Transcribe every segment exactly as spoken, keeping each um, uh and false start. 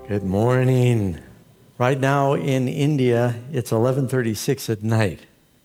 Good morning. Right now in India, it's eleven thirty-six at night.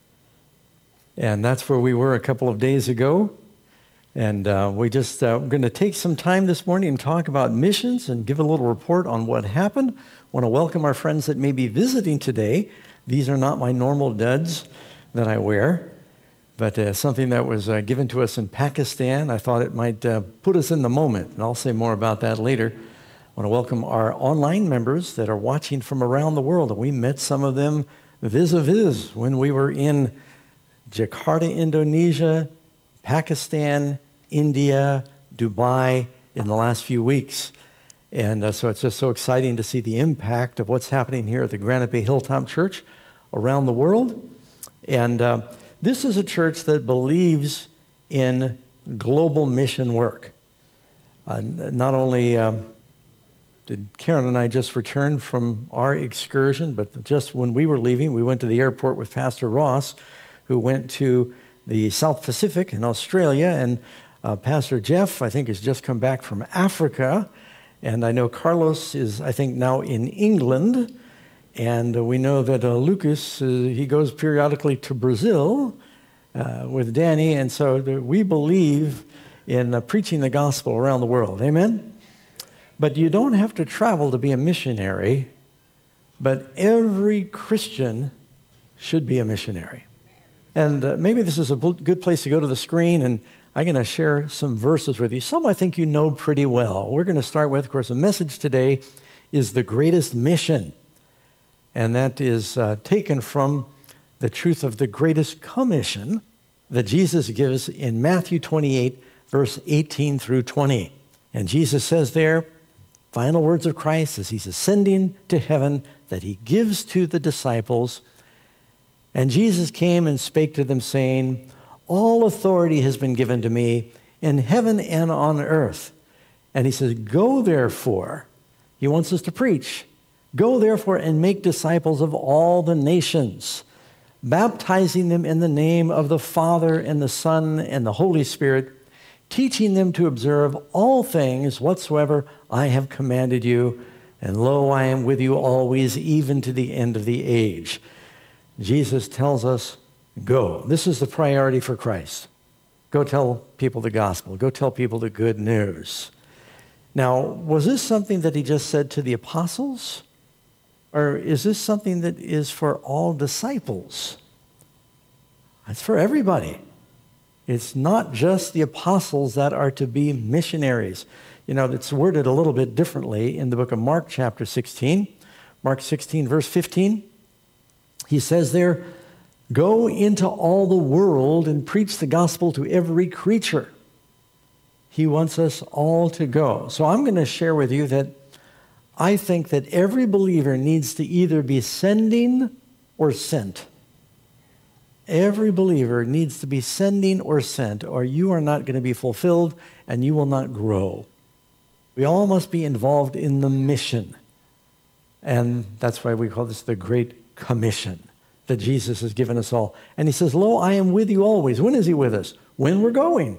And that's where we were a couple of days ago. And uh, we just, uh, we're going to take some time this morning and talk about missions and give a little report on what happened. I want to welcome our friends that may be visiting today. These are not my normal duds that I wear, but uh, something that was uh, given to us in Pakistan. I thought it might uh, put us in the moment, and I'll say more about that later. I want to welcome our online members that are watching from around the world. And we met some of them vis-a-vis when we were in Jakarta, Indonesia, Pakistan, India, Dubai in the last few weeks. And uh, so it's just so exciting to see the impact of what's happening here at the Granite Bay Hilltop Church around the world. And uh, this is a church that believes in global mission work. Uh, not only um, did Karen and I just return from our excursion, but just when we were leaving, we went to the airport with Pastor Ross, who went to the South Pacific in Australia, and uh, Pastor Jeff, I think, has just come back from Africa, and I know Carlos is, I think, now in England, and uh, we know that uh, Lucas, uh, he goes periodically to Brazil uh, with Danny, and so the, we believe in uh, preaching the gospel around the world. Amen? But you don't have to travel to be a missionary, but every Christian should be a missionary. And uh, maybe this is a good place to go to the screen, and I'm going to share some verses with you. Some I think you know pretty well. We're going to start with, of course, the message today is the greatest mission. And that is uh, taken from the truth of the greatest commission that Jesus gives in Matthew twenty-eight, verse eighteen through twenty. And Jesus says there, final words of Christ as he's ascending to heaven, that he gives to the disciples. And Jesus came and spake to them, saying, all authority has been given to me in heaven and on earth. And he says, go therefore. He wants us to preach. Go therefore and make disciples of all the nations, baptizing them in the name of the Father and the Son and the Holy Spirit, teaching them to observe all things whatsoever I have commanded you. And lo, I am with you always, even to the end of the age. Jesus tells us, go. This is the priority for Christ. Go tell people the gospel. Go tell people the good news. Now, was this something that he just said to the apostles? Or is this something that is for all disciples? It's for everybody. It's not just the apostles that are to be missionaries. You know, it's worded a little bit differently in the book of Mark chapter sixteen. Mark sixteen, verse fifteen. He says there, go into all the world and preach the gospel to every creature. He wants us all to go. So I'm going to share with you that I think that every believer needs to either be sending or sent. Every believer needs to be sending or sent, or you are not going to be fulfilled and you will not grow. We all must be involved in the mission. And that's why we call this the Great Commission that Jesus has given us all. And he says, lo, I am with you always. When is he with us? When we're going.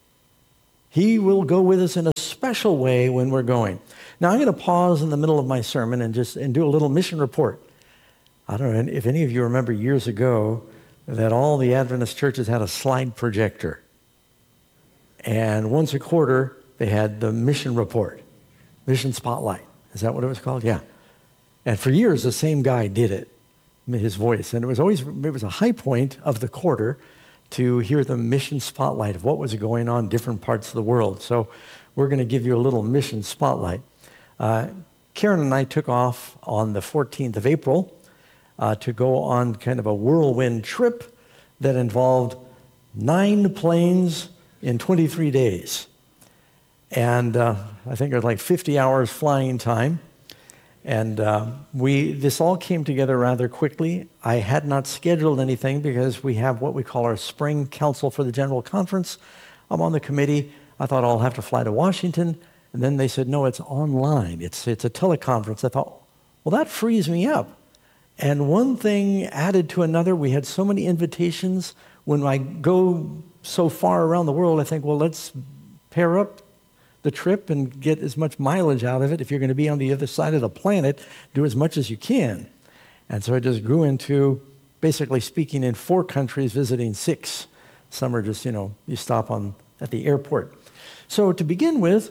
He will go with us in a special way when we're going. Now, I'm going to pause in the middle of my sermon and just and do a little mission report. I don't know if any of you remember years ago that all the Adventist churches had a slide projector. And once a quarter, they had the mission report, mission spotlight. Is that what it was called? Yeah. And for years, the same guy did it, his voice. And it was always, it was a high point of the quarter to hear the mission spotlight of what was going on in different parts of the world. So we're going to give you a little mission spotlight. Uh, Karen and I took off on the fourteenth of April Uh, to go on kind of a whirlwind trip that involved nine planes in twenty-three days. And uh, I think it was like fifty hours flying time. And uh, we this all came together rather quickly. I had not scheduled anything because we have what we call our Spring Council for the General Conference. I'm on the committee. I thought I'll have to fly to Washington. And then they said, no, it's online. It's, it's a teleconference. I thought, well, that frees me up. And one thing added to another. We had so many invitations. When I go so far around the world, I think, well, let's pair up the trip and get as much mileage out of it. If you're going to be on the other side of the planet, do as much as you can. And so it just grew into basically speaking in four countries, visiting six. Some are just, you know, you stop on at the airport. So to begin with,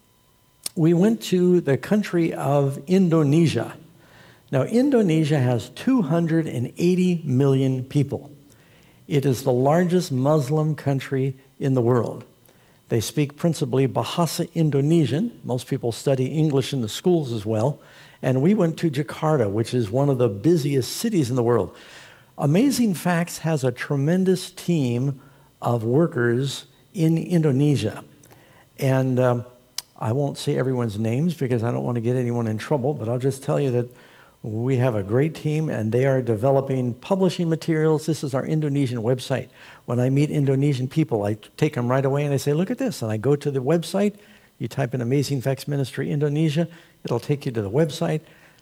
we went to the country of Indonesia. Now, Indonesia has two hundred eighty million people. It is the largest Muslim country in the world. They speak principally Bahasa Indonesian. Most people study English in the schools as well. And we went to Jakarta, which is one of the busiest cities in the world. Amazing Facts has a tremendous team of workers in Indonesia. And um, I won't say everyone's names because I don't want to get anyone in trouble, but I'll just tell you that we have a great team, and they are developing publishing materials. This is our Indonesian website. When I meet Indonesian people, I take them right away and I say, look at this. And I go to the website. You type in Amazing Facts Ministry Indonesia. It'll take you to the website.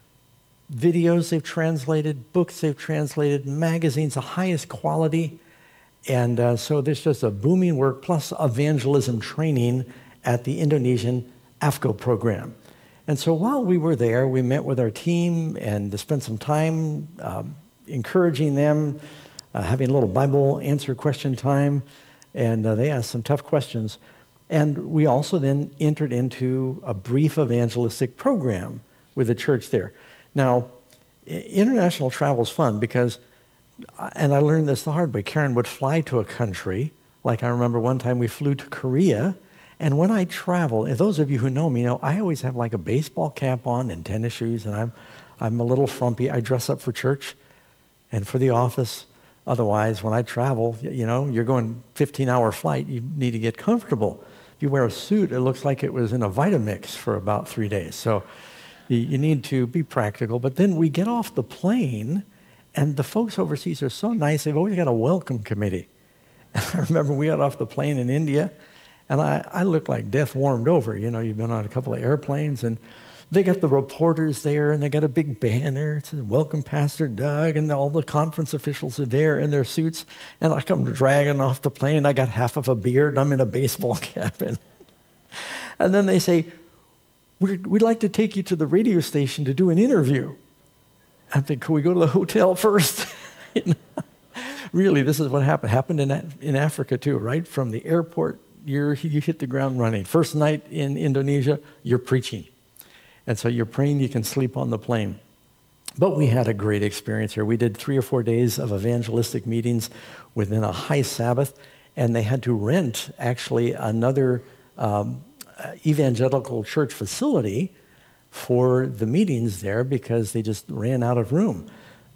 Videos they've translated, books they've translated, magazines, the highest quality. And uh, so there's just a booming work, plus evangelism training at the Indonesian A F C O program. And so while we were there, we met with our team and spent some time um, encouraging them, uh, having a little Bible answer question time, and uh, they asked some tough questions. And we also then entered into a brief evangelistic program with the church there. Now, international travel is fun because, and I learned this the hard way, Karen would fly to a country, like I remember one time we flew to Korea. And when I travel, and those of you who know me know, I always have like a baseball cap on and tennis shoes, and I'm I'm a little frumpy. I dress up for church and for the office. Otherwise, when I travel, you know, you're going fifteen-hour flight, you need to get comfortable. If you wear a suit, it looks like it was in a Vitamix for about three days. So you, you need to be practical. But then we get off the plane, and the folks overseas are so nice. They've always got a welcome committee. And I remember we got off the plane in India, and I, I looked like death warmed over. You know, you've been on a couple of airplanes, and they got the reporters there, and they got a big banner. It says, welcome, Pastor Doug, and all the conference officials are there in their suits. And I come dragging off the plane. I got half of a beard. I'm in a baseball cap. And, and then they say, We'd, we'd like to take you to the radio station to do an interview. I think, can we go to the hotel first? You know? Really, this is what happened. Happened in, in Africa too, right? From the airport, You're, you hit the ground running. First night in Indonesia, you're preaching. And so you're praying you can sleep on the plane. But we had a great experience here. We did three or four days of evangelistic meetings within a high Sabbath, and they had to rent, actually, another um, evangelical church facility for the meetings there because they just ran out of room.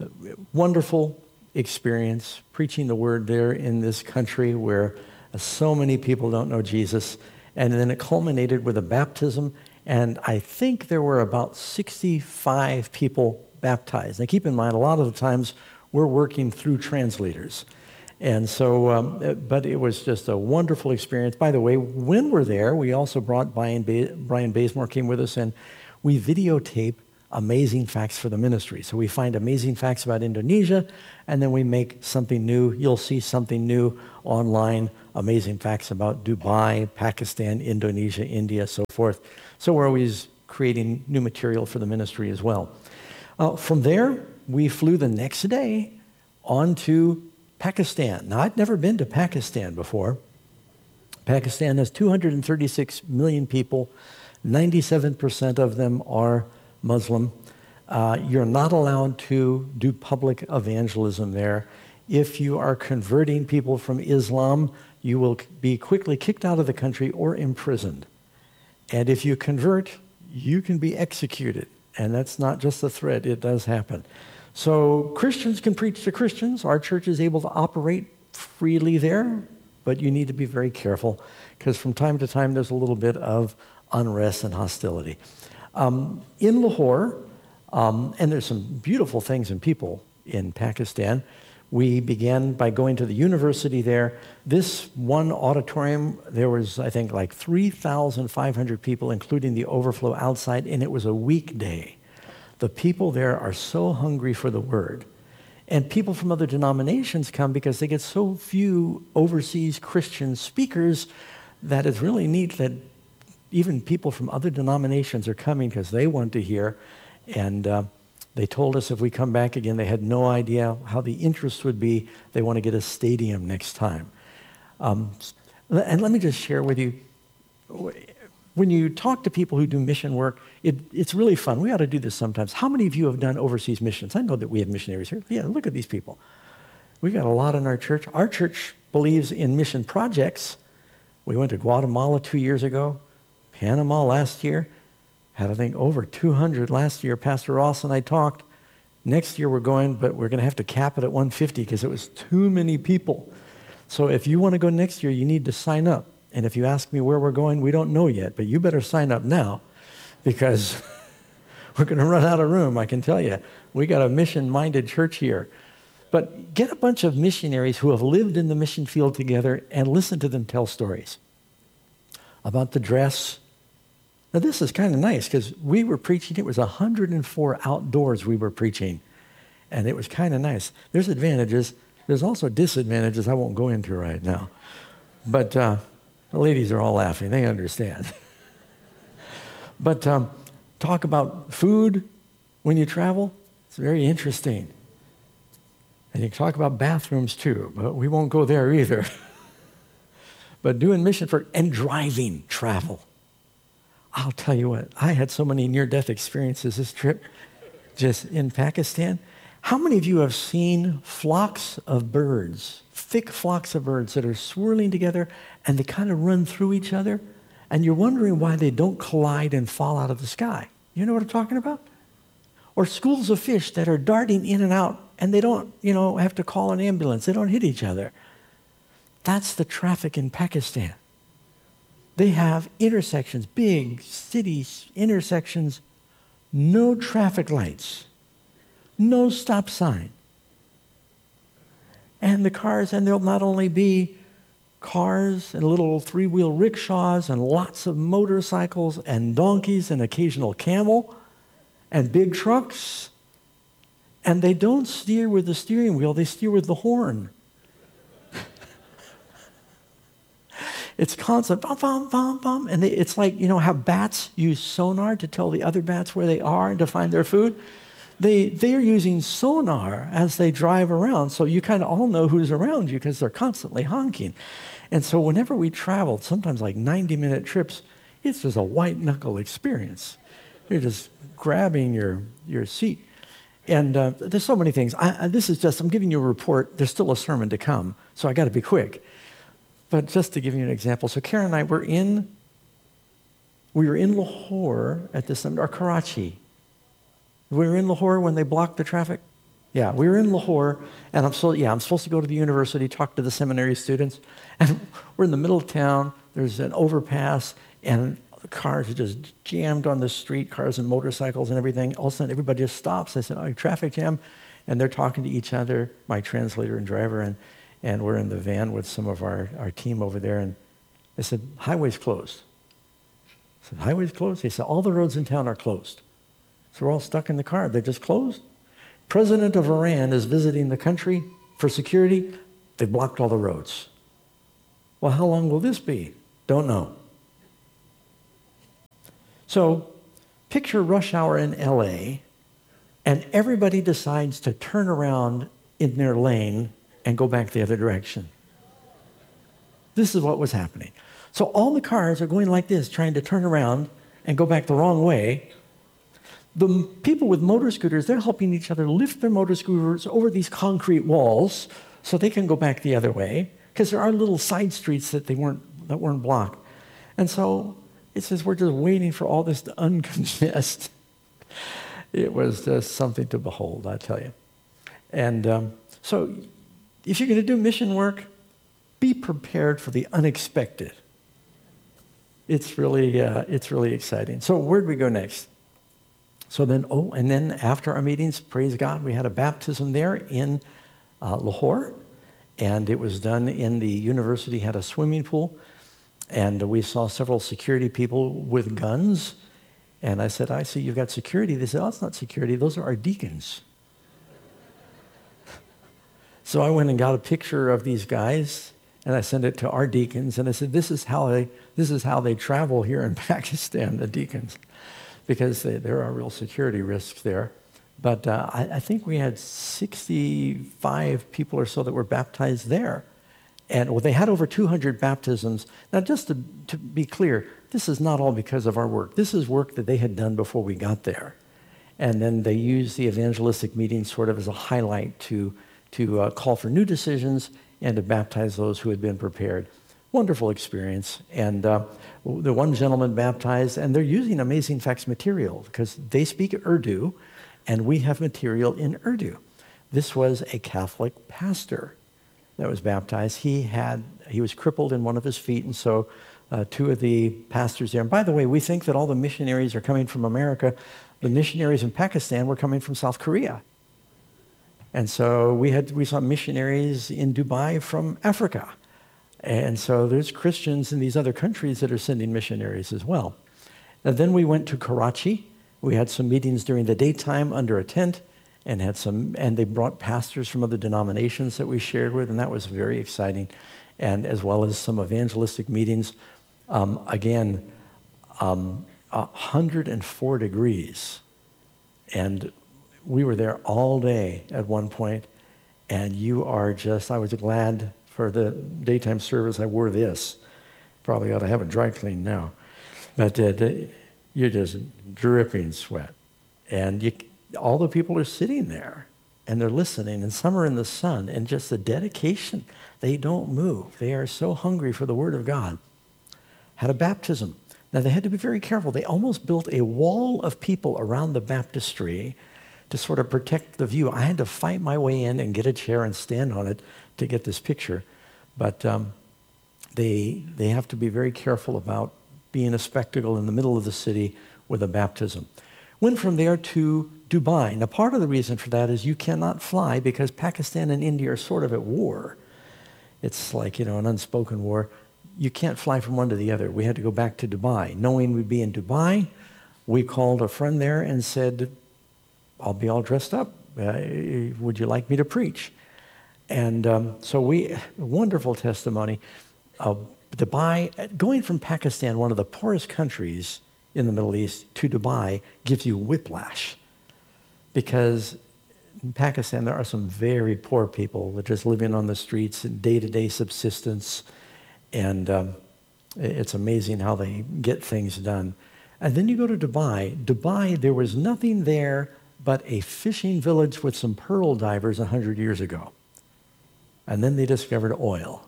Wonderful experience, preaching the word there in this country where so many people don't know Jesus. And then it culminated with a baptism. And I think there were about sixty-five people baptized. Now keep in mind, a lot of the times we're working through translators. And so, um, but it was just a wonderful experience. By the way, when we're there, we also brought Brian, ba- Brian Bazemore came with us, and we videotape amazing facts for the ministry. So we find amazing facts about Indonesia, and then we make something new. You'll see something new online, amazing facts about Dubai, Pakistan, Indonesia, India, so forth. So we're always creating new material for the ministry as well. Uh, from there, we flew the next day on to Pakistan. Now, I'd never been to Pakistan before. Pakistan has two hundred thirty-six million people. ninety-seven percent of them are Muslim. Uh, you're not allowed to do public evangelism there. If you are converting people from Islam, you will be quickly kicked out of the country or imprisoned. And if you convert, you can be executed. And that's not just a threat, it does happen. So Christians can preach to Christians. Our church is able to operate freely there, but you need to be very careful because from time to time there's a little bit of unrest and hostility. Um, in Lahore, um, and there's some beautiful things and people in Pakistan, we began by going to the university there. This one auditorium, there was, I think, like three thousand five hundred people, including the overflow outside, and it was a weekday. The people there are so hungry for the word. And people from other denominations come because they get so few overseas Christian speakers that it's really neat that even people from other denominations are coming because they want to hear. And uh, they told us if we come back again, they had no idea how the interest would be. They want to get a stadium next time. Um, and let me just share with you, when you talk to people who do mission work, it, it's really fun. We ought to do this sometimes. How many of you have done overseas missions? I know that we have missionaries here. Yeah, look at these people. We got a lot in our church. Our church believes in mission projects. We went to Guatemala two years ago, Panama last year, had I think over two hundred last year. Pastor Ross and I talked. Next year we're going, but we're going to have to cap it at one hundred fifty because it was too many people. So if you want to go next year, you need to sign up. And if you ask me where we're going, we don't know yet, but you better sign up now because we're going to run out of room, I can tell you. We got a mission-minded church here. But get a bunch of missionaries who have lived in the mission field together and listen to them tell stories about the dress. Now, this is kind of nice because we were preaching. It was one hundred four outdoors we were preaching, and it was kind of nice. There's advantages. There's also disadvantages I won't go into right now. But uh, the ladies are all laughing. They understand. But um, talk about food when you travel. It's very interesting. And you can talk about bathrooms too, but we won't go there either. But doing mission for, and driving travel. I'll tell you what, I had so many near-death experiences this trip, just in Pakistan. How many of you have seen flocks of birds, thick flocks of birds that are swirling together and they kind of run through each other? And you're wondering why they don't collide and fall out of the sky. You know what I'm talking about? Or schools of fish that are darting in and out and they don't, you know, have to call an ambulance. They don't hit each other. That's the traffic in Pakistan. They have intersections, big cities, intersections, no traffic lights, no stop sign. And the cars, and there'll not only be cars and little three-wheel rickshaws and lots of motorcycles and donkeys and occasional camel and big trucks. And they don't steer with the steering wheel, they steer with the horn. It's constant, bum, bum, bum, bum. And they, it's like, you know, how bats use sonar to tell the other bats where they are and to find their food? They, they're using sonar as they drive around, so you kind of all know who's around you because they're constantly honking. And so whenever we traveled, sometimes like ninety-minute trips, it's just a white-knuckle experience. You're just grabbing your, your seat. And uh, there's so many things. I, I, this is just, I'm giving you a report. There's still a sermon to come, so I got to be quick. But just to give you an example, so Karen and I were in, we were in Lahore at this, or Karachi. We were in Lahore when they blocked the traffic. Yeah, we were in Lahore, and I'm so yeah, I'm supposed to go to the university, talk to the seminary students, and we're in the middle of town. There's an overpass, and the cars are just jammed on the street, cars and motorcycles and everything. All of a sudden, everybody just stops. I said, "Oh, traffic jam," and they're talking to each other, my translator and driver, and and we're in the van with some of our, our team over there, and they said, "Highway's closed." I said, "Highway's closed?" They said, "All the roads in town are closed." So we're all stuck in the car. They're just closed. President of Iran is visiting the country for security. They blocked all the roads. Well, how long will this be? Don't know. So picture rush hour in L A, and everybody decides to turn around in their lane and go back the other direction. This is what was happening. So all the cars are going like this, trying to turn around and go back the wrong way. The people with motor scooters, they're helping each other lift their motor scooters over these concrete walls so they can go back the other way, because there are little side streets that they weren't that weren't blocked. And so it says we're just waiting for all this to uncongest. It was just something to behold, I tell you. And um, so if you're going to do mission work, be prepared for the unexpected. It's really, uh, it's really exciting. So where do we go next? So then, oh, and then after our meetings, praise God, we had a baptism there in uh, Lahore, and it was done in the university, had a swimming pool, and we saw several security people with guns, and I said, "I see you've got security." They said, "Oh, it's not security, those are our deacons." So I went and got a picture of these guys, and I sent it to our deacons, and I said, this is how they, this is how they travel here in Pakistan, the deacons, because they, there are real security risks there. But uh, I, I think we had sixty-five people or so that were baptized there. And well, they had over two hundred baptisms. Now, just to, to be clear, this is not all because of our work. This is work that they had done before we got there. And then they used the evangelistic meeting sort of as a highlight to, to uh, call for new decisions and to baptize those who had been prepared. Wonderful experience. And uh, the one gentleman baptized, and they're using Amazing Facts material because they speak Urdu, and we have material in Urdu. This was a Catholic pastor that was baptized. He had he was crippled in one of his feet, and so uh, two of the pastors there. And by the way, we think that all the missionaries are coming from America. The missionaries in Pakistan were coming from South Korea. And so we had we saw missionaries in Dubai from Africa. And so there's Christians in these other countries that are sending missionaries as well. And then we went to Karachi. We had some meetings during the daytime under a tent, and had some, and they brought pastors from other denominations that we shared with, and that was very exciting, and as well as some evangelistic meetings. Um, again, um, one hundred four degrees, and we were there all day at one point, and you are just, I was glad for the daytime service I wore this. Probably ought to have it dry cleaned now. But uh, the, you're just dripping sweat. And you, all the people are sitting there, and they're listening, and some are in the sun, and just the dedication. They don't move. They are so hungry for the Word of God. Had a baptism. Now, they had to be very careful. They almost built a wall of people around the baptistry to sort of protect the view. I had to fight my way in and get a chair and stand on it to get this picture. But um, they, they have to be very careful about being a spectacle in the middle of the city with a baptism. Went from there to Dubai. Now, part of the reason for that is you cannot fly because Pakistan and India are sort of at war. It's like, you know, an unspoken war. You can't fly from one to the other. We had to go back to Dubai. Knowing we'd be in Dubai, we called a friend there and said, I'll be all dressed up. Uh, would you like me to preach? And um, so we, wonderful testimony. Uh, Dubai, going from Pakistan, one of the poorest countries in the Middle East, to Dubai gives you whiplash. Because in Pakistan, there are some very poor people that are just living on the streets in day-to-day subsistence. And um, it's amazing how they get things done. And then you go to Dubai. Dubai, there was nothing there but a fishing village with some pearl divers one hundred years ago. And then they discovered oil.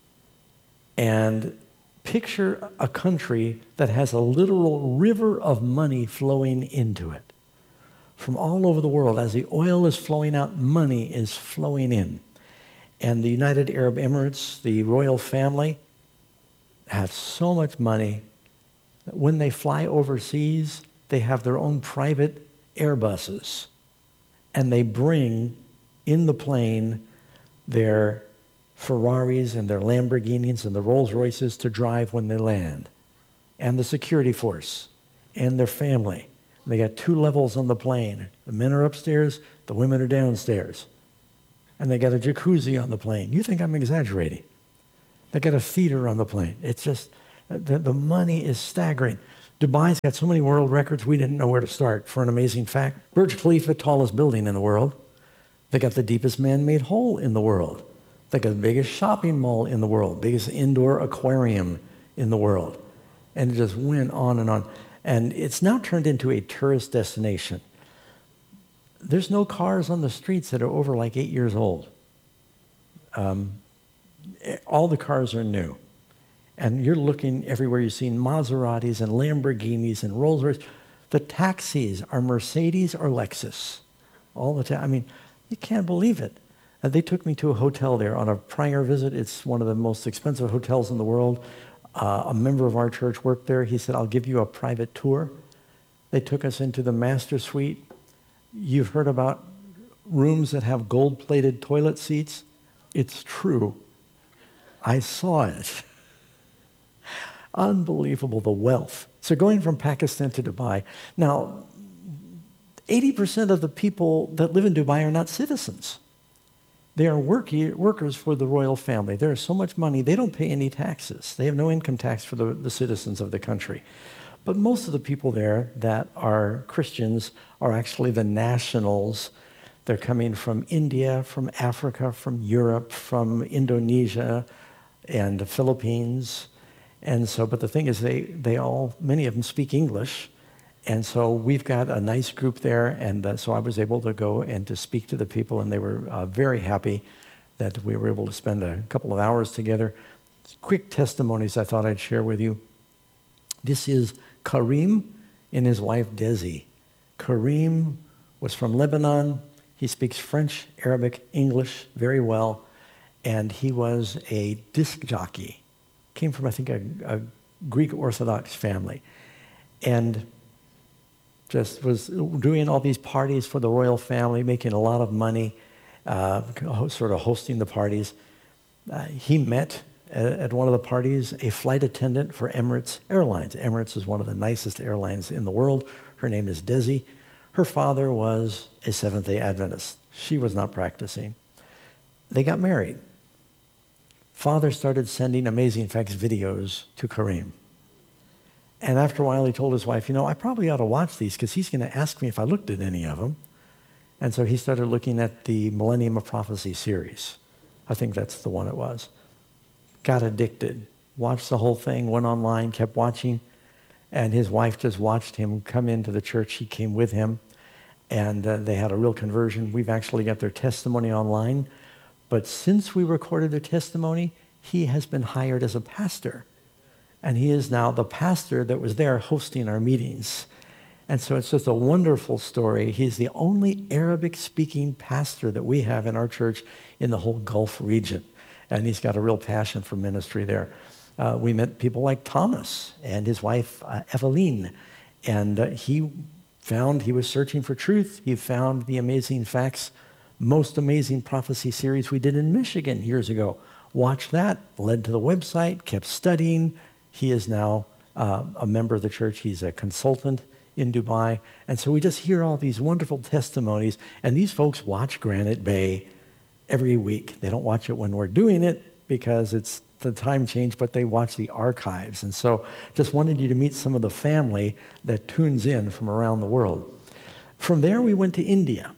And picture a country that has a literal river of money flowing into it. From all over the world, as the oil is flowing out, money is flowing in. And the United Arab Emirates, the royal family, have so much money that when they fly overseas, they have their own private Airbuses. And they bring in the plane their Ferraris and their Lamborghinis and the Rolls Royces to drive when they land. And the security force and their family. They got two levels on the plane. The men are upstairs, the women are downstairs. And they got a jacuzzi on the plane. You think I'm exaggerating. They got a theater on the plane. It's just, the, the money is staggering. Dubai's got so many world records, we didn't know where to start. For an amazing fact, Burj Khalifa, tallest building in the world. They got the deepest man-made hole in the world. They got the biggest shopping mall in the world, biggest indoor aquarium in the world. And it just went on and on. And it's now turned into a tourist destination. There's no cars on the streets that are over like eight years old. Um, all the cars are new. And you're looking everywhere. You've seen Maseratis and Lamborghinis and Rolls Royces. The taxis are Mercedes or Lexus. All the time. I mean, you can't believe it. Uh, they took me to a hotel there on a prior visit. It's one of the most expensive hotels in the world. Uh, a member of our church worked there. He said, I'll give you a private tour. They took us into the master suite. You've heard about rooms that have gold-plated toilet seats. It's true. I saw it. Unbelievable, the wealth. So going from Pakistan to Dubai. Now, eighty percent of the people that live in Dubai are not citizens. They are work- workers for the royal family. There is so much money, they don't pay any taxes. They have no income tax for the, the citizens of the country. But most of the people there that are Christians are actually the nationals. They're coming from India, from Africa, from Europe, from Indonesia, and the Philippines. And so, but the thing is, they, they all, many of them speak English. And so we've got a nice group there. And uh, so I was able to go and to speak to the people, and they were uh, very happy that we were able to spend a couple of hours together. Quick testimonies I thought I'd share with you. This is Karim and his wife, Desi. Karim was from Lebanon. He speaks French, Arabic, English very well. And he was a disc jockey. Came from, I think, a, a Greek Orthodox family. And just was doing all these parties for the royal family, making a lot of money, uh, sort of hosting the parties. Uh, he met at, at one of the parties a flight attendant for Emirates Airlines. Emirates is one of the nicest airlines in the world. Her name is Desi. Her father was a Seventh-day Adventist. She was not practicing. They got married. Father started sending Amazing Facts videos to Karim. And after a while, he told his wife, you know, I probably ought to watch these because he's going to ask me if I looked at any of them. And so he started looking at the Millennium of Prophecy series. I think that's the one it was. Got addicted. Watched the whole thing, went online, kept watching. And his wife just watched him come into the church. She came with him. And uh, they had a real conversion. We've actually got their testimony online. But since we recorded their testimony, he has been hired as a pastor. And he is now the pastor that was there hosting our meetings. And so it's just a wonderful story. He's the only Arabic-speaking pastor that we have in our church in the whole Gulf region. And he's got a real passion for ministry there. Uh, we met people like Thomas and his wife, uh, Eveline. And uh, he found, he was searching for truth. He found the Amazing Facts, most amazing prophecy series we did in Michigan years ago. Watched that, led to the website, kept studying. He is now uh, a member of the church. He's a consultant in Dubai. And so we just hear all these wonderful testimonies. And these folks watch Granite Bay every week. They don't watch it when we're doing it because it's the time change, but they watch the archives. And so just wanted you to meet some of the family that tunes in from around the world. From there, we went to India.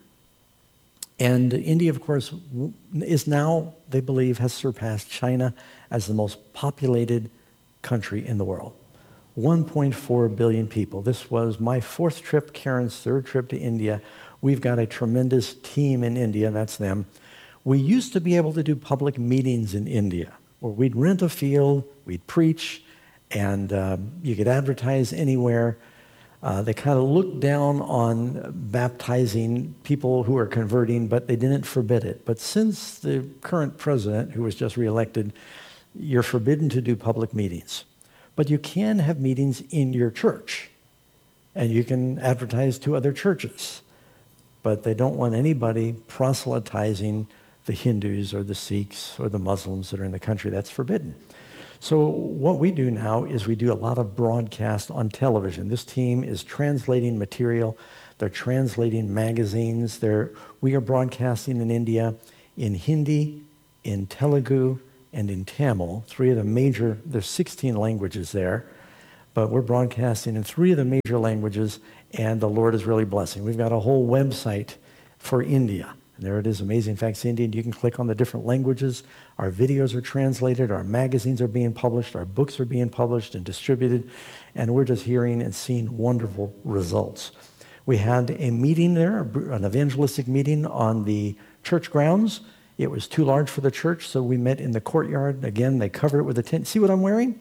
And India, of course, is now, they believe, has surpassed China as the most populated country in the world. one point four billion people. This was my fourth trip, Karen's third trip to India. We've got a tremendous team in India, that's them. We used to be able to do public meetings in India, where we'd rent a field, we'd preach, and uh, you could advertise anywhere. Uh, they kind of looked down on baptizing people who are converting, but they didn't forbid it. But since the current president, who was just reelected, you're forbidden to do public meetings. But you can have meetings in your church, and you can advertise to other churches. But they don't want anybody proselytizing the Hindus or the Sikhs or the Muslims that are in the country. That's forbidden. So what we do now is we do a lot of broadcast on television. This team is translating material. They're translating magazines. They're, we are broadcasting in India in Hindi, in Telugu, and in Tamil, three of the major, there's sixteen languages there, but we're broadcasting in three of the major languages, and the Lord is really blessing. We've got a whole website for India. And there it is, Amazing Facts India. You can click on the different languages. Our videos are translated, our magazines are being published, our books are being published and distributed, and we're just hearing and seeing wonderful results. We had a meeting there, an evangelistic meeting on the church grounds. It was too large for the church, so we met in the courtyard. Again, they covered it with a tent. See what I'm wearing?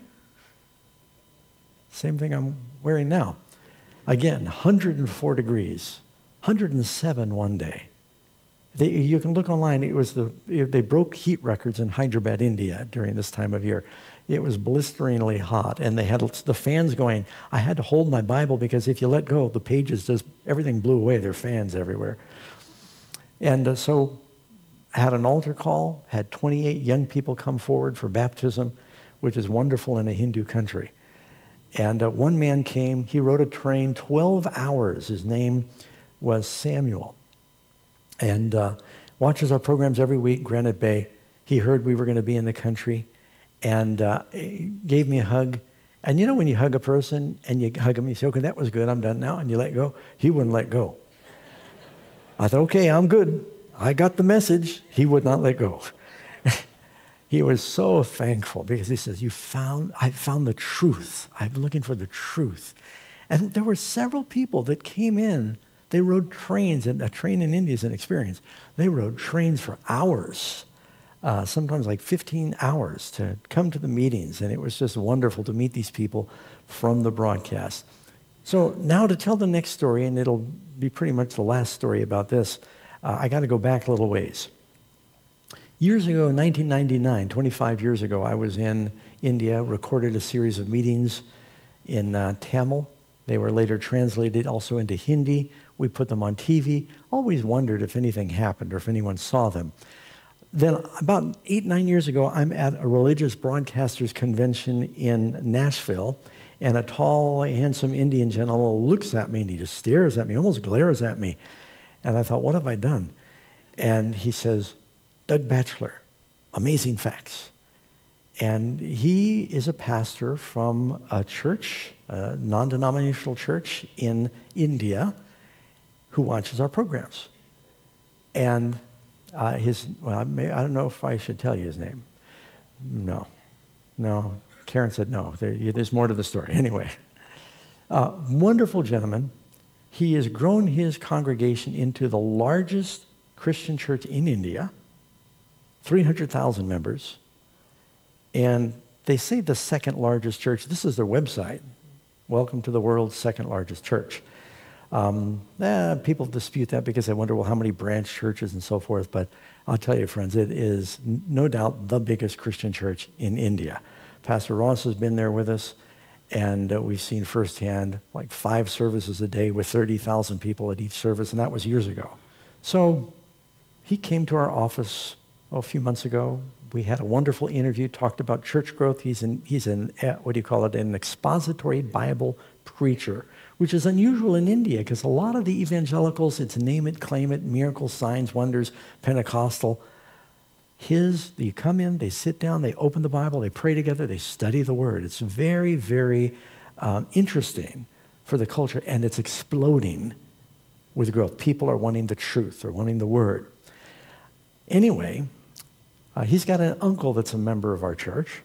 Same thing I'm wearing now. Again, one hundred four degrees, one hundred seven one day. They, you can look online. It was the they broke heat records in Hyderabad, India during this time of year. It was blisteringly hot, and they had the fans going. I had to hold my Bible because if you let go, the pages just everything blew away. There are fans everywhere, and uh, so. Had an altar call, had twenty-eight young people come forward for baptism, which is wonderful in a Hindu country. And uh, one man came, he rode a train twelve hours. His name was Samuel. And uh, watches our programs every week, Granite Bay. He heard we were going to be in the country and uh, gave me a hug. And you know when you hug a person and you hug him, you say, okay, that was good, I'm done now, and you let go? He wouldn't let go. I thought, okay, I'm good. I got the message. He would not let go. He was so thankful because he says, you found, I found the truth. I'm looking for the truth. And there were several people that came in. They rode trains, and a train in India is an experience. They rode trains for hours, uh, sometimes like fifteen hours to come to the meetings. And it was just wonderful to meet these people from the broadcast. So now to tell the next story, and it'll be pretty much the last story about this, uh, I got to go back a little ways. Years ago, in nineteen ninety-nine, twenty-five years ago, I was in India, recorded a series of meetings in uh, Tamil. They were later translated also into Hindi. We put them on T V. Always wondered if anything happened or if anyone saw them. Then about eight, nine years ago, I'm at a religious broadcasters convention in Nashville, and a tall, handsome Indian gentleman looks at me, and he just stares at me, almost glares at me. And I thought, what have I done? And he says, Doug Batchelor, Amazing Facts. And he is a pastor from a church, a non-denominational church in India, who watches our programs. And uh, his, well, I, may, I don't know if I should tell you his name. No, no. Karen said no. There, there's more to the story. Anyway, uh, wonderful gentleman. He has grown his congregation into the largest Christian church in India, three hundred thousand members, and they say the second largest church. This is their website. Welcome to the world's second largest church. Um, eh, people dispute that because they wonder, well, how many branch churches and so forth. But I'll tell you, friends, it is no doubt the biggest Christian church in India. Pastor Ross has been there with us, and uh, we've seen firsthand like five services a day with thirty thousand people at each service, and that was years ago. So he came to our office oh, a few months ago. We had a wonderful interview, talked about church growth. He's an, he's an uh, what do you call it, an expository Bible preacher, which is unusual in India because a lot of the evangelicals, it's name it, claim it, miracles, signs, wonders, Pentecostal. His, you come in, they sit down, they open the Bible, they pray together, they study the Word. It's very, very um, interesting for the culture, and it's exploding with growth. People are wanting the truth, they're wanting the Word. Anyway, uh, he's got an uncle that's a member of our church,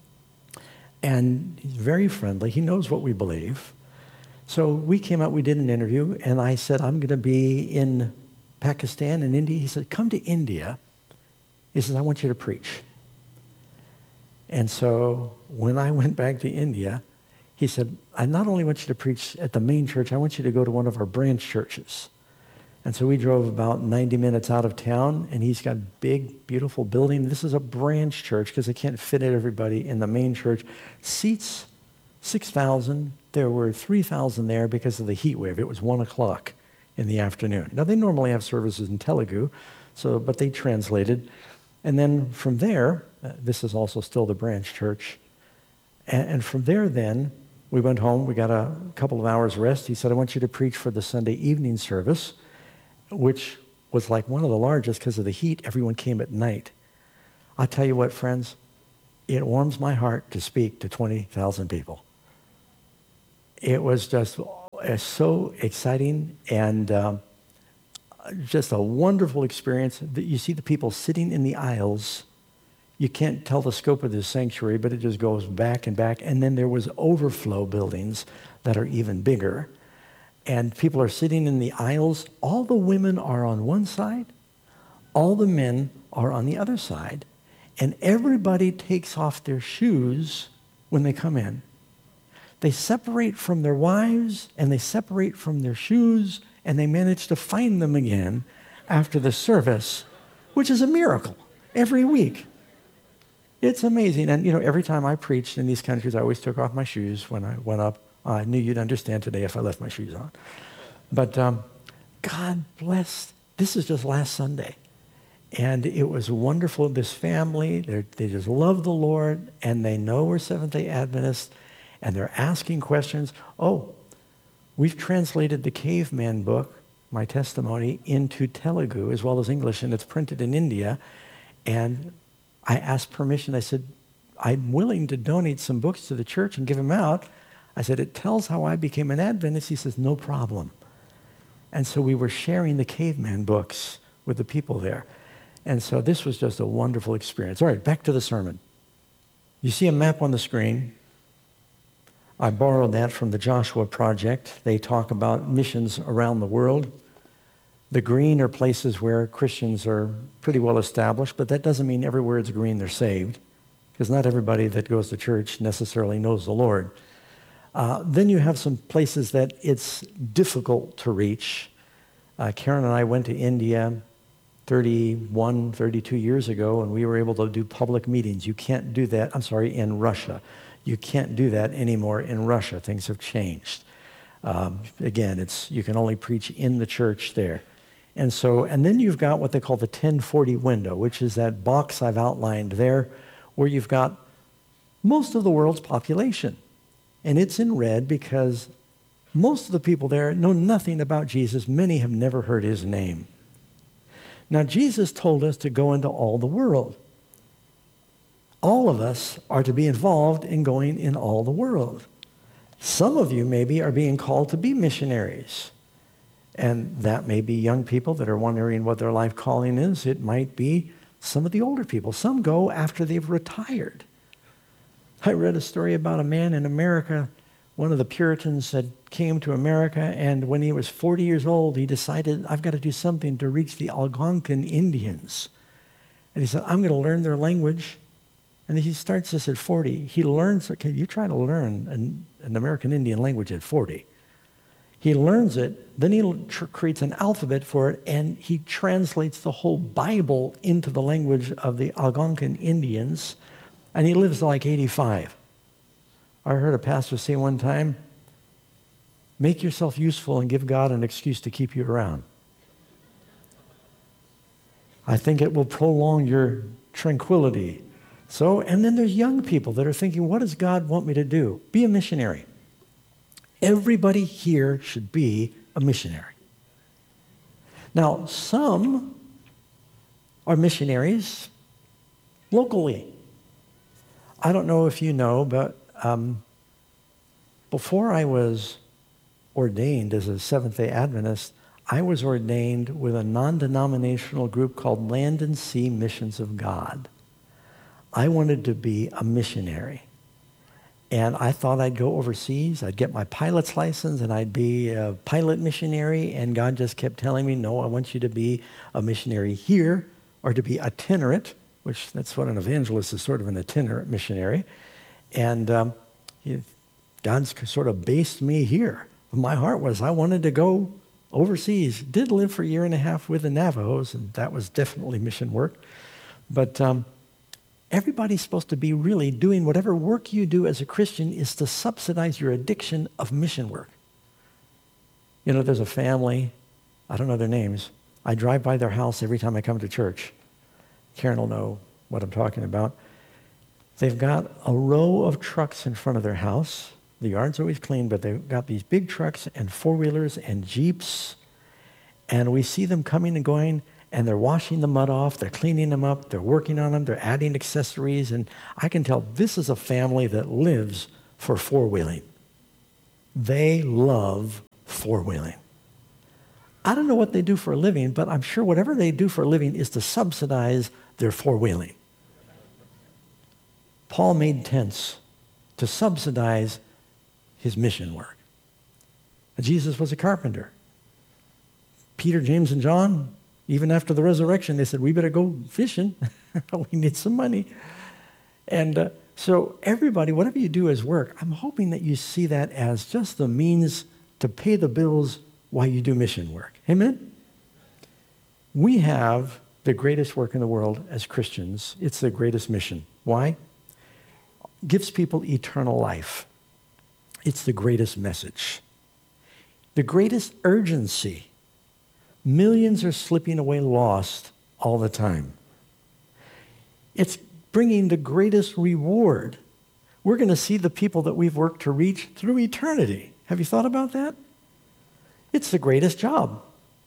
and he's very friendly. He knows what we believe. So we came out, we did an interview, and I said, I'm going to be in Pakistan and India. He said, come to India. He says, I want you to preach. And so when I went back to India, he said, I not only want you to preach at the main church, I want you to go to one of our branch churches. And so we drove about ninety minutes out of town, and he's got a big, beautiful building. This is a branch church because they can't fit everybody in the main church. Seats six thousand. There were three thousand there because of the heat wave. It was one o'clock in the afternoon. Now, they normally have services in Telugu, so but they translated. And then from there, uh, this is also still the branch church. And, and from there then, we went home. We got a couple of hours rest. He said, I want you to preach for the Sunday evening service, which was like one of the largest because of the heat. Everyone came at night. I'll tell you what, friends, it warms my heart to speak to twenty thousand people. It was just uh, so exciting and um, just a wonderful experience. You see the people sitting in the aisles. You can't tell the scope of this sanctuary, but it just goes back and back. And then there was overflow buildings that are even bigger. And people are sitting in the aisles. All the women are on one side. All the men are on the other side. And everybody takes off their shoes when they come in. They separate from their wives, and they separate from their shoes, and they manage to find them again after the service, which is a miracle every week. It's amazing. And, you know, every time I preached in these countries, I always took off my shoes when I went up. I knew you'd understand today if I left my shoes on. But um, God bless. This is just last Sunday. And it was wonderful. This family, they just love the Lord, and they know we're Seventh-day Adventists, and they're asking questions. Oh, we've translated the Caveman book my testimony into Telugu as well as English, and it's printed in India. And I asked permission. I said, I'm willing to donate some books to the church and give them out. I said, it tells how I became an Adventist. He says, no problem. And so we were sharing the caveman books with the people there. And so this was just a wonderful experience. All right, back to the sermon. You see a map on the screen. I borrowed that from the Joshua Project. They talk about missions around the world. The green are places where Christians are pretty well established, but that doesn't mean everywhere it's green they're saved, because not everybody that goes to church necessarily knows the Lord. Uh, then you have some places that it's difficult to reach. Uh, Karen and I went to India thirty-one, thirty-two years ago, and we were able to do public meetings. You can't do that, I'm sorry, in Russia. You can't do that anymore in Russia. Things have changed. Um, again, it's you can only preach in the church there. And so, and then you've got what they call the ten forty window, which is that box I've outlined there, where you've got most of the world's population. And it's in red because most of the people there know nothing about Jesus. Many have never heard his name. Now, Jesus told us to go into all the world. All of us are to be involved in going in all the world. Some of you maybe are being called to be missionaries. And that may be young people that are wondering what their life calling is. It might be some of the older people. Some go after they've retired. I read a story about a man in America, one of the Puritans that came to America, and when he was forty years old, he decided, I've got to do something to reach the Algonquin Indians. And he said, I'm going to learn their language. And he starts this at forty. He learns, okay, you try to learn an, an American Indian language at forty. He learns it, then he tr- creates an alphabet for it, and he translates the whole Bible into the language of the Algonquin Indians, and he lives like eighty-five. I heard a pastor say one time, make yourself useful and give God an excuse to keep you around. I think it will prolong your tranquility. So, and then there's young people that are thinking, what does God want me to do? Be a missionary. Everybody here should be a missionary. Now, some are missionaries locally. I don't know if you know, but um, before I was ordained as a Seventh-day Adventist, I was ordained with a non-denominational group called Land and Sea Missions of God. I wanted to be a missionary. And I thought I'd go overseas, I'd get my pilot's license, and I'd be a pilot missionary, and God just kept telling me, no, I want you to be a missionary here, or to be itinerant, which that's what an evangelist is, sort of an itinerant missionary. And um, he, God's sort of based me here. My heart was I wanted to go overseas. Did live for a year and a half with the Navajos, and that was definitely mission work. But um, everybody's supposed to be really doing whatever work you do as a Christian is to subsidize your addiction of mission work. You know, there's a family, I don't know their names. I drive by their house every time I come to church. Karen will know what I'm talking about. They've got a row of trucks in front of their house. The yard's always clean, but they've got these big trucks and four-wheelers and Jeeps. And we see them coming and going, and they're washing the mud off, they're cleaning them up, they're working on them, they're adding accessories, and I can tell this is a family that lives for four-wheeling. They love four-wheeling. I don't know what they do for a living, but I'm sure whatever they do for a living is to subsidize their four-wheeling. Paul made tents to subsidize his mission work. Jesus was a carpenter. Peter, James, and John, even after the resurrection, they said, we better go fishing. We need some money. And uh, so everybody, whatever you do as work, I'm hoping that you see that as just the means to pay the bills while you do mission work. Amen? We have the greatest work in the world as Christians. It's the greatest mission. Why? It gives people eternal life. It's the greatest message. The greatest urgency. Millions are slipping away lost all the time. It's bringing the greatest reward. We're going to see the people that we've worked to reach through eternity. Have you thought about that? It's the greatest job.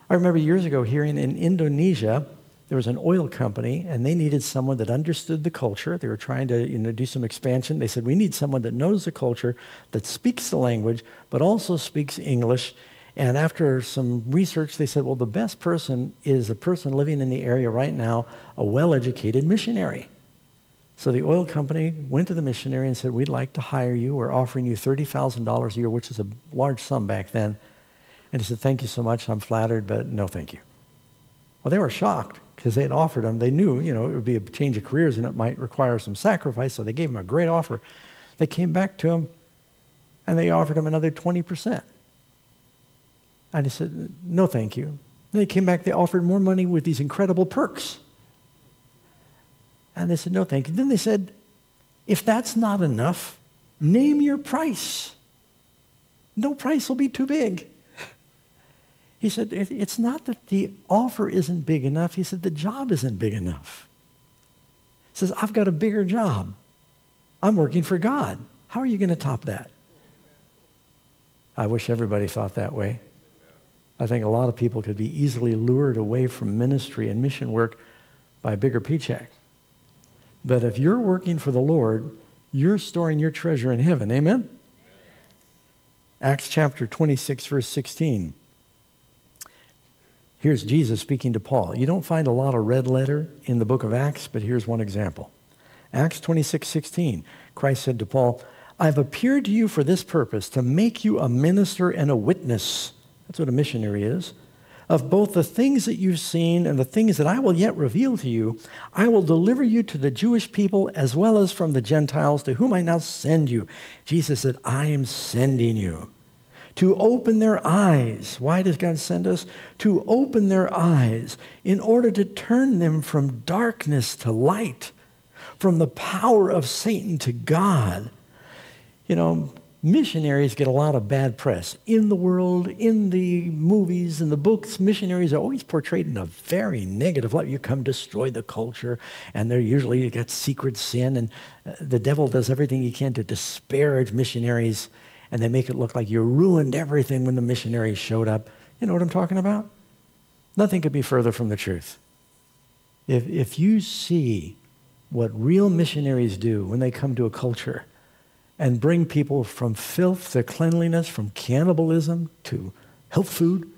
I remember years ago hearing in Indonesia, there was an oil company, and they needed someone that understood the culture. They were trying to, you know, do some expansion. They said, we need someone that knows the culture, that speaks the language, but also speaks English. And after some research, they said, well, the best person is a person living in the area right now, a well-educated missionary. So the oil company went to the missionary and said, we'd like to hire you. We're offering you thirty thousand dollars a year, which is a large sum back then. And he said, thank you so much. I'm flattered, but no thank you. Well, they were shocked because they had offered him. They knew, you know, it would be a change of careers and it might require some sacrifice, so they gave him a great offer. They came back to him and they offered him another twenty percent. And he said, no thank you. Then they came back, they offered more money with these incredible perks. And they said, no thank you. Then they said, if that's not enough, name your price. No price will be too big. He said, it's not that the offer isn't big enough. He said, the job isn't big enough. He says, I've got a bigger job. I'm working for God. How are you going to top that? I wish everybody thought that way. I think a lot of people could be easily lured away from ministry and mission work by a bigger paycheck. But if you're working for the Lord, you're storing your treasure in heaven. Amen? Acts chapter twenty-six, verse sixteen. Here's Jesus speaking to Paul. You don't find a lot of red letter in the book of Acts, but here's one example. Acts twenty-six, sixteen. Christ said to Paul, I've appeared to you for this purpose, to make you a minister and a witness. That's what a missionary is. Of both the things that you've seen and the things that I will yet reveal to you. I will deliver you to the Jewish people as well as from the Gentiles, to whom I now send you. Jesus said, I am sending you to open their eyes. Why does God send us? To open their eyes in order to turn them from darkness to light, from the power of Satan to God. You know, missionaries get a lot of bad press. In the world, in the movies, in the books, missionaries are always portrayed in a very negative light. You come destroy the culture, and they're usually got secret sin, and uh, the devil does everything he can to disparage missionaries, and they make it look like you ruined everything when the missionaries showed up. You know what I'm talking about? Nothing could be further from the truth. If, if you see what real missionaries do when they come to a culture and bring people from filth to cleanliness, from cannibalism to health food,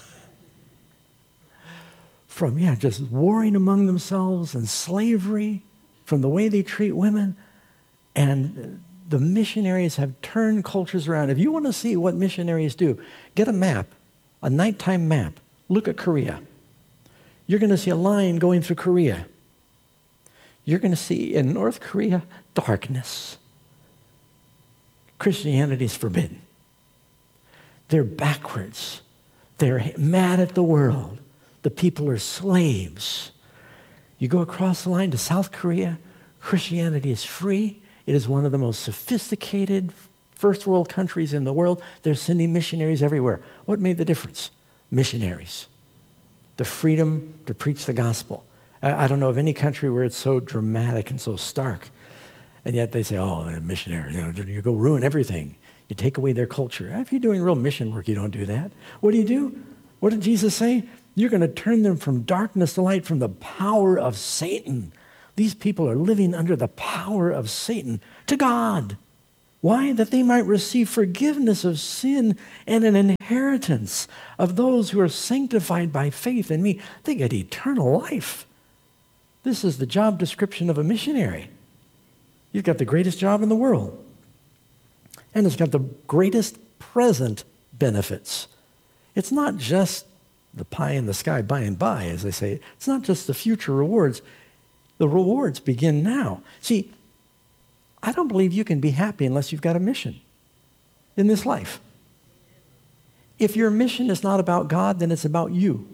from, yeah, just warring among themselves and slavery, from the way they treat women, and the missionaries have turned cultures around. If you want to see what missionaries do, get a map, a nighttime map. Look at Korea. You're going to see a line going through Korea. You're going to see in North Korea darkness. Christianity is forbidden. They're backwards. They're mad at the world. The people are slaves. You go across the line to South Korea, Christianity is free. It is one of the most sophisticated first world countries in the world. They're sending missionaries everywhere. What made the difference? Missionaries. The freedom to preach the gospel. I, I don't know of any country where it's so dramatic and so stark. And yet they say, oh, they're missionaries. You know, you go ruin everything. You take away their culture. If you're doing real mission work, you don't do that. What do you do? What did Jesus say? You're going to turn them from darkness to light, from the power of Satan. These people are living under the power of Satan to God. Why? That they might receive forgiveness of sin and an inheritance of those who are sanctified by faith in me. They get eternal life. This is the job description of a missionary. You've got the greatest job in the world. And it's got the greatest present benefits. It's not just the pie in the sky by and by, as they say. It's not just the future rewards. The rewards begin now. See, I don't believe you can be happy unless you've got a mission in this life. If your mission is not about God, then it's about you.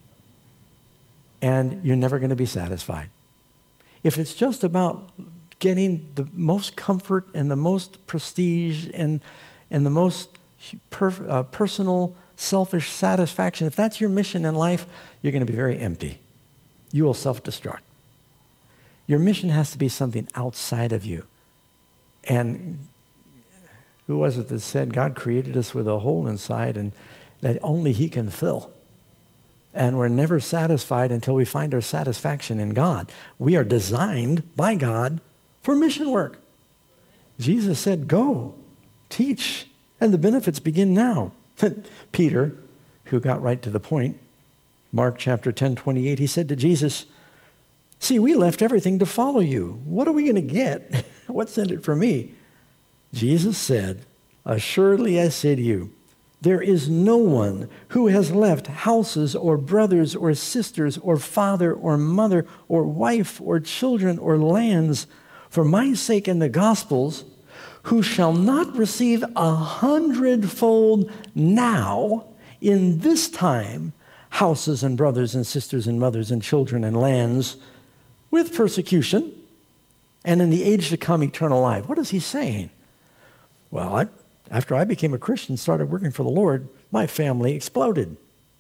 And you're never going to be satisfied. If it's just about getting the most comfort and the most prestige and, and the most per, uh, personal, selfish satisfaction, if that's your mission in life, you're going to be very empty. You will self-destruct. Your mission has to be something outside of you. And who was it that said God created us with a hole inside and that only He can fill? And we're never satisfied until we find our satisfaction in God. We are designed by God for mission work. Jesus said, go, teach, and the benefits begin now. Peter, who got right to the point, Mark chapter ten, twenty-eight, he said to Jesus, see, we left everything to follow you. What are we going to get? What's in it for me? Jesus said, assuredly I say to you, there is no one who has left houses or brothers or sisters or father or mother or wife or children or lands for my sake in the Gospels who shall not receive a hundredfold now in this time houses and brothers and sisters and mothers and children and lands with persecution and in the age to come eternal life. What is he saying? Well, I After I became a Christian, started working for the Lord, my family exploded.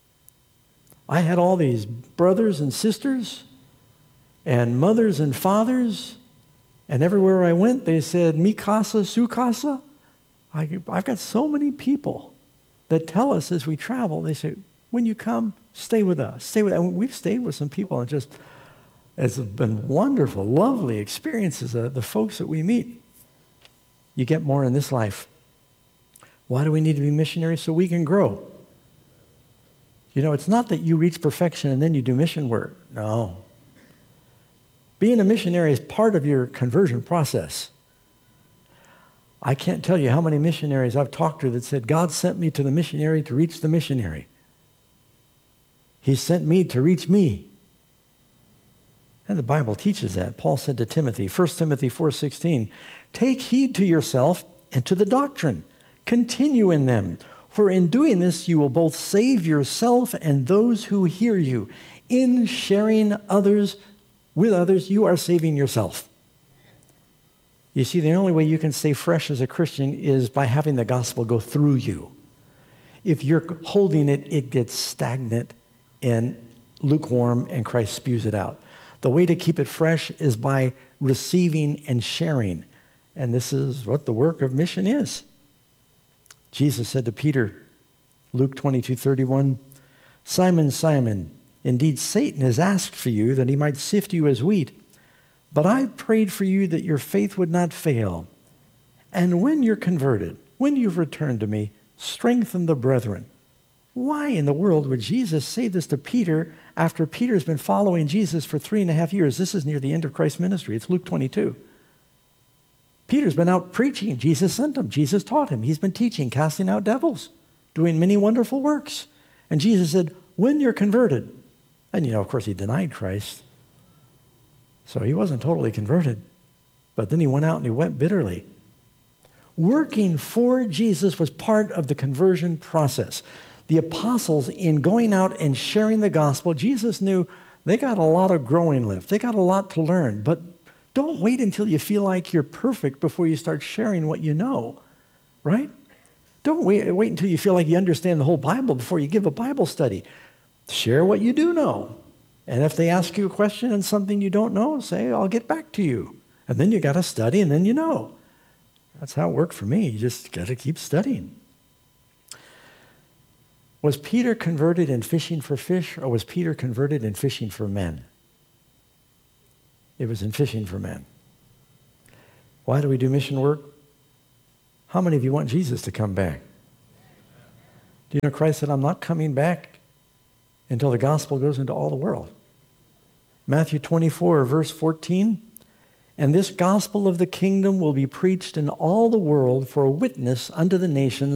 I had all these brothers and sisters and mothers and fathers, and everywhere I went, they said, mi casa, su casa. I, I've got so many people that tell us as we travel, they say, when you come, stay with us. Stay with us. And we've stayed with some people, and just, it's been wonderful, lovely experiences, uh, the folks that we meet. You get more in this life. Why do we need to be missionaries? So we can grow. You know, it's not that you reach perfection and then you do mission work. No. Being a missionary is part of your conversion process. I can't tell you how many missionaries I've talked to that said, God sent me to the missionary to reach the missionary. He sent me to reach me. And the Bible teaches that. Paul said to Timothy, First Timothy four sixteen, take heed to yourself and to the doctrine. Continue in them, for in doing this you will both save yourself and those who hear you. In sharing others with others, you are saving yourself. You see, the only way you can stay fresh as a Christian is by having the gospel go through you. If you're holding it, it gets stagnant and lukewarm, and Christ spews it out. The way to keep it fresh is by receiving and sharing. And this is what the work of mission is. Jesus said to Peter, Luke twenty-two thirty-one, Simon, Simon, indeed Satan has asked for you that he might sift you as wheat, but I prayed for you that your faith would not fail. And when you're converted, when you've returned to me, strengthen the brethren. Why in the world would Jesus say this to Peter after Peter's been following Jesus for three and a half years? This is near the end of Christ's ministry. It's Luke twenty-two. Peter's been out preaching. Jesus sent him. Jesus taught him. He's been teaching, casting out devils, doing many wonderful works. And Jesus said, when you're converted, and you know, of course, he denied Christ. So he wasn't totally converted. But then he went out and he wept bitterly. Working for Jesus was part of the conversion process. The apostles, in going out and sharing the gospel, Jesus knew they got a lot of growing left. They got a lot to learn. But don't wait until you feel like you're perfect before you start sharing what you know, right? Don't wait, wait until you feel like you understand the whole Bible before you give a Bible study. Share what you do know. And if they ask you a question and something you don't know, say, I'll get back to you. And then you got to study, and then you know. That's how it worked for me. You just got to keep studying. Was Peter converted in fishing for fish, or was Peter converted in fishing for men? It was in fishing for men. Why do we do mission work? How many of you want Jesus to come back? Do you know Christ said, I'm not coming back until the gospel goes into all the world. Matthew twenty-four, verse fourteen, and this gospel of the kingdom will be preached in all the world for a witness unto the nations,